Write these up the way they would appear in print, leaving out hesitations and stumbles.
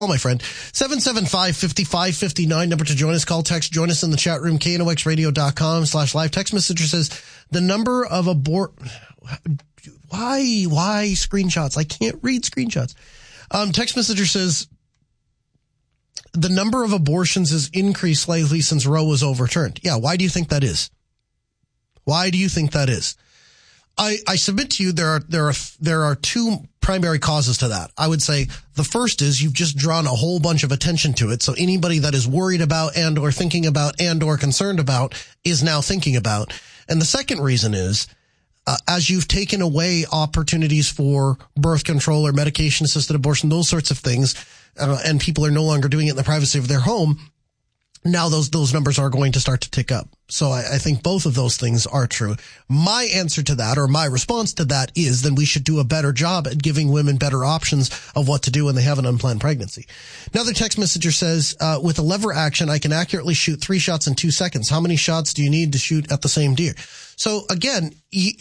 Oh, my friend. 775-5559, number to join us. Call, text, join us in the chat room, knoxradio.com/live. Text messenger says, the number of why screenshots? I can't read screenshots. Text messenger says, the number of abortions has increased slightly since Roe was overturned. Yeah, why do you think that is? Why do you think that is? I submit to you there are two primary causes to that. I would say the first is you've just drawn a whole bunch of attention to it. So anybody that is worried about and or thinking about and or concerned about is now thinking about. And the second reason is as you've taken away opportunities for birth control or medication assisted abortion, those sorts of things, and people are no longer doing it in the privacy of their home. Now those numbers are going to start to tick up. So I think both of those things are true. My answer to that, or my response to that, is then we should do a better job at giving women better options of what to do when they have an unplanned pregnancy. Another text messenger says, with a lever action, I can accurately shoot 3 shots in 2 seconds. How many shots do you need to shoot at the same deer? So again,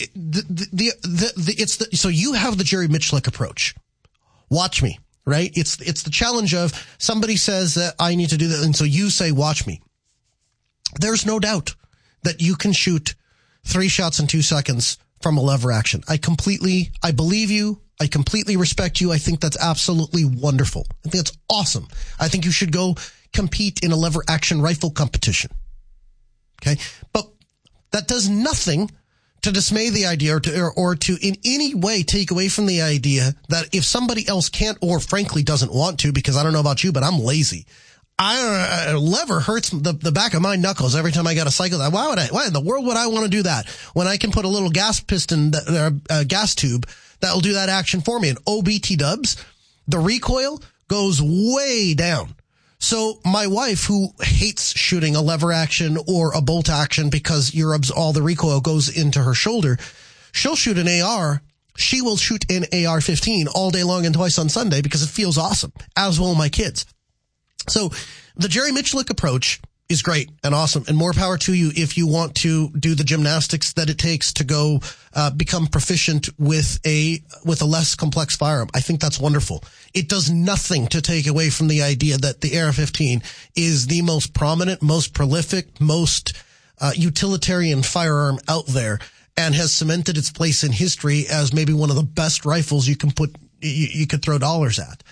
so you have the Jerry Michlik approach. Watch me. Right? It's the challenge of somebody says that I need to do that. And so you say, watch me. There's no doubt that you can shoot 3 shots in 2 seconds from a lever action. I believe you. I completely respect you. I think that's absolutely wonderful. I think that's awesome. I think you should go compete in a lever action rifle competition. Okay. But that does nothing to dismay the idea or to in any way take away from the idea that if somebody else can't or frankly doesn't want to, because I don't know about you, but I'm lazy. A lever hurts the back of my knuckles every time I got to cycle that. Why in the world would I want to do that when I can put a little gas piston, gas tube that will do that action for me? And OBT dubs, the recoil goes way down. So my wife, who hates shooting a lever action or a bolt action because all the recoil goes into her shoulder, she'll shoot an AR. She will shoot an AR-15 all day long and twice on Sunday because it feels awesome, as will my kids. So the Jerry Michlik approach is great and awesome, and more power to you if you want to do the gymnastics that it takes to go become proficient with a less complex firearm. I think that's wonderful. It does nothing to take away from the idea that the AR-15 is the most prominent, most prolific, most utilitarian firearm out there, and has cemented its place in history as maybe one of the best rifles you could throw dollars at.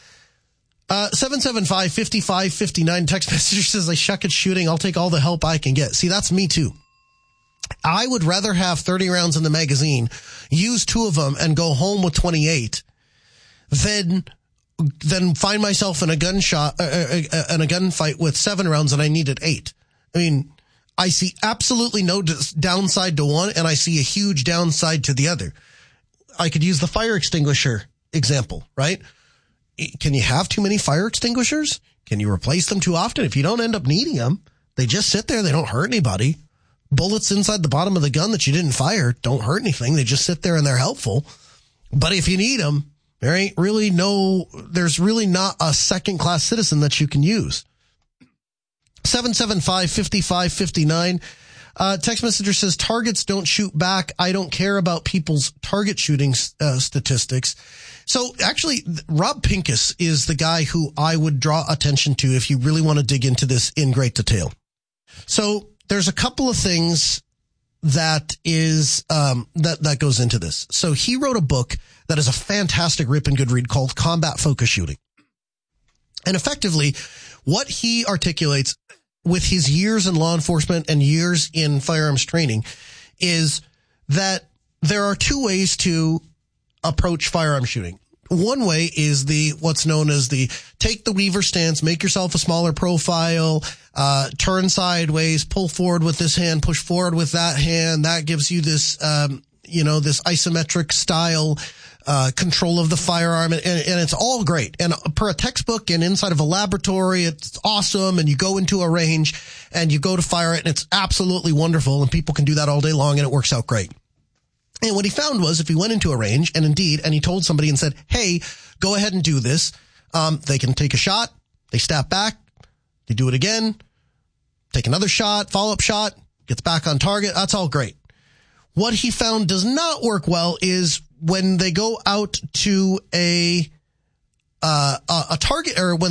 775-5559 text message says, I suck at shooting. I'll take all the help I can get. See, that's me too. I would rather have 30 rounds in the magazine, use 2 of them and go home with 28 than find myself in a gunfight with 7 rounds and I needed 8. I mean, I see absolutely no downside to one and I see a huge downside to the other. I could use the fire extinguisher example, right? Can you have too many fire extinguishers? Can you replace them too often? If you don't end up needing them, they just sit there. They don't hurt anybody. Bullets inside the bottom of the gun that you didn't fire don't hurt anything. They just sit there and they're helpful. But if you need them, there's really not a second-class citizen that you can use. 775-5559. Text messenger says, targets don't shoot back. I don't care about people's target shooting statistics. So actually, Rob Pincus is the guy who I would draw attention to if you really want to dig into this in great detail. So there's a couple of things that is that goes into this. So he wrote a book that is a fantastic rip and good read called Combat Focus Shooting. And effectively, what he articulates with his years in law enforcement and years in firearms training is that there are 2 ways to approach firearm shooting. One way is what's known as the take the Weaver stance, make yourself a smaller profile, turn sideways, pull forward with this hand, push forward with that hand. That gives you this, this isometric style, control of the firearm. And it's all great. And per a textbook and inside of a laboratory, it's awesome. And you go into a range and you go to fire it and it's absolutely wonderful. And people can do that all day long and it works out great. And what he found was if he went into a range and he told somebody and said, hey, go ahead and do this. They can take a shot. They step back. They do it again. Take another shot, follow-up shot, gets back on target. That's all great. What he found does not work well is when they go out to a a target, or when